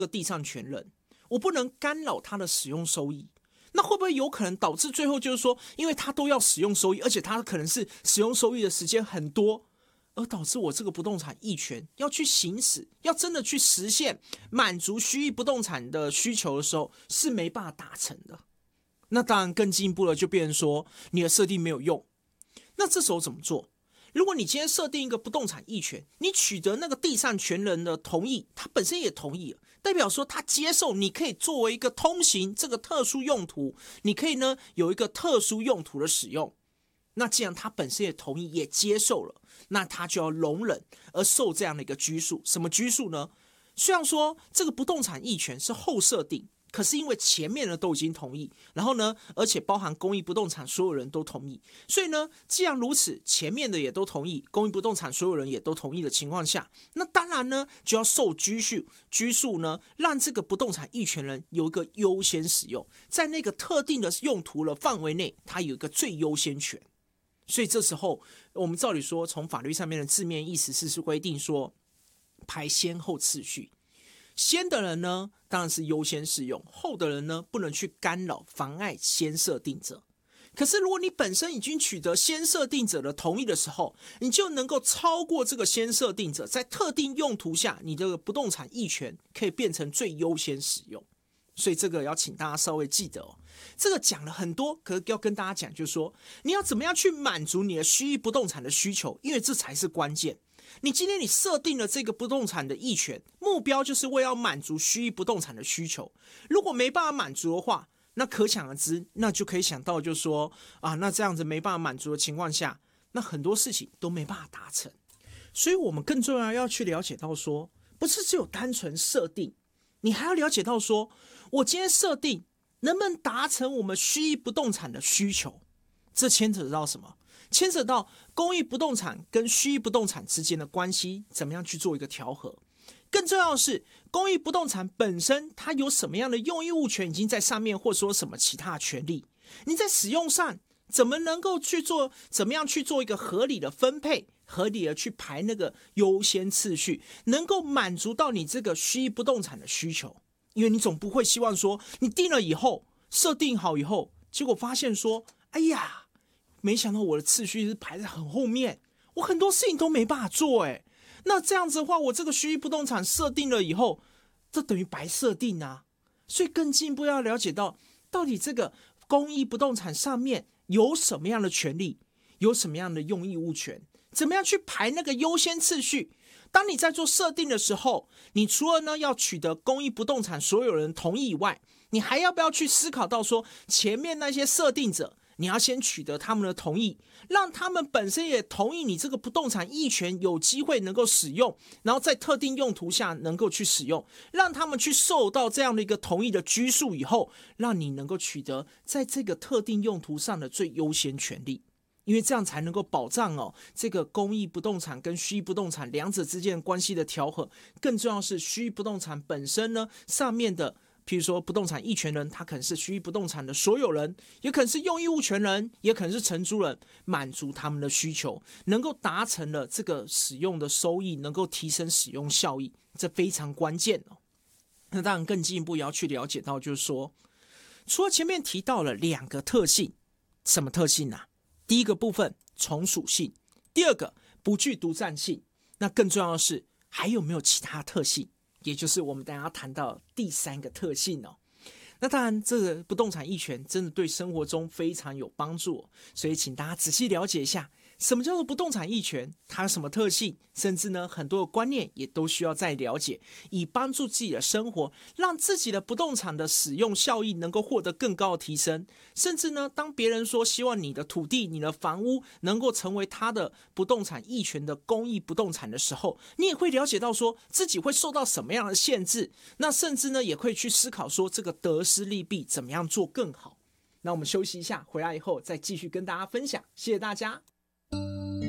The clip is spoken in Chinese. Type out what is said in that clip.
个地上权人，我不能干扰他的使用收益。那会不会有可能导致最后就是说，因为他都要使用收益，而且他可能是使用收益的时间很多，而导致我这个不动产役权要去行使，要真的去实现满足虚役不动产的需求的时候，是没办法达成的。那当然更进一步了，就变成说你的设定没有用。那这时候怎么做？如果你今天设定一个不动产役权，你取得那个地上权人的同意，他本身也同意了，代表说他接受你可以作为一个通行这个特殊用途，你可以呢有一个特殊用途的使用。那既然他本身也同意也接受了，那他就要容忍而受这样的一个拘束。什么拘束呢？虽然说这个不动产役权是后设定，可是因为前面呢都已经同意，然后呢而且包含公益不动产所有人都同意，所以呢既然如此，前面的也都同意，公益不动产所有人也都同意的情况下，那当然呢就要受拘束呢，让这个不动产役权人有一个优先使用，在那个特定的用途的范围内，他有一个最优先权。所以这时候我们照理说，从法律上面的字面意思是规定说排先后次序，先的人呢当然是优先适用，后的人呢不能去干扰妨碍先设定者。可是如果你本身已经取得先设定者的同意的时候，你就能够超过这个先设定者，在特定用途下，你的不动产役权可以变成最优先使用。所以这个要请大家稍微记得哦，这个讲了很多，可是要跟大家讲，就是说你要怎么样去满足你的虚役不动产的需求，因为这才是关键。你今天你设定了这个不动产的役权，目标就是为了满足虚役不动产的需求。如果没办法满足的话，那可想而知，那就可以想到就是说那这样子没办法满足的情况下，那很多事情都没办法达成。所以我们更重要去了解到说，不是只有单纯设定，你还要了解到说，我今天设定能不能达成我们虚役不动产的需求。这牵扯到什么？牵扯到公益不动产跟虚役不动产之间的关系，怎么样去做一个调和。更重要的是，公益不动产本身它有什么样的用益物权已经在上面，或者说什么其他权利，你在使用上怎么能够去做，怎么样去做一个合理的分配，合理的去排那个优先次序，能够满足到你这个虚役不动产的需求。因为你总不会希望说你定了以后，设定好以后，结果发现说，哎呀，没想到我的次序是排在很后面，我很多事情都没办法做。那这样子的话，我这个虚役不动产设定了以后，这等于白设定啊。所以更进一步要了解到底这个公益不动产上面有什么样的权利，有什么样的用益物权，怎么样去排那个优先次序。当你在做设定的时候，你除了呢要取得公益不动产所有人同意以外，你还要不要去思考到说，前面那些设定者，你要先取得他们的同意，让他们本身也同意你这个不动产役权有机会能够使用，然后在特定用途下能够去使用，让他们去受到这样的一个同意的拘束以后，让你能够取得在这个特定用途上的最优先权利。因为这样才能够保障这个公益不动产跟虚役不动产两者之间的关系的调和。更重要的是，虚役不动产本身呢，上面的譬如说不动产役权人，他可能是虚役不动产的所有人，也可能是用益物权人，也可能是承租人，满足他们的需求，能够达成了这个使用的收益，能够提升使用效益，这非常关键哦。那当然更进一步也要去了解到，就是说，除了前面提到了两个特性，什么特性啊？第一个部分从属性，第二个不具独占性。那更重要的是，还有没有其他特性？也就是我们等一下要谈到第三个特性哦。那当然，这个不动产役权真的对生活中非常有帮助，所以请大家仔细了解一下，什么叫做不动产役权，它有什么特性，甚至呢很多的观念也都需要再了解，以帮助自己的生活，让自己的不动产的使用效益能够获得更高的提升。甚至呢，当别人说希望你的土地、你的房屋能够成为他的不动产役权的公益不动产的时候，你也会了解到说自己会受到什么样的限制，那甚至呢也会去思考说这个得失利弊怎么样做更好。那我们休息一下，回来以后再继续跟大家分享，谢谢大家。